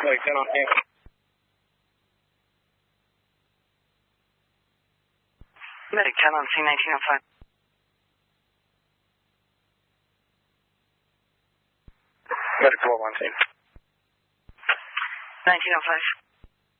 Wait, 10 on campus. Medic 10 on scene, 1905. Medic 12 on scene. 1905.